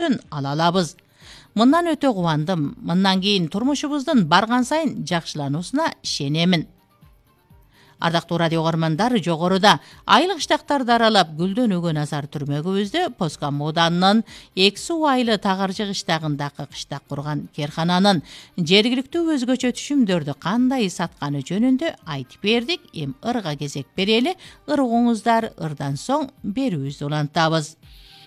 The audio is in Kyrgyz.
көмөгүн ала алабыз. Мындан өтө кубандым. Мындан кийин турмушубуздун барган сайын жакшылануусуна ишенемин. Ардактуу радио угармандар, жогоруда айыл кыштактарды аралап гүлдөнүүгө назар түрмөгүбүздө Поска Моданын Эки Суу айылы Тагаржы кыштагындагы кыштак курган керкананын жергиликтүү өзгөчө түшүмдөрдү кандай сатканы жөнүндө айтып бердик. Эми ырга кезек берели. Ыр угуңуздар, ырдан соң берүүбүздү улантабыз.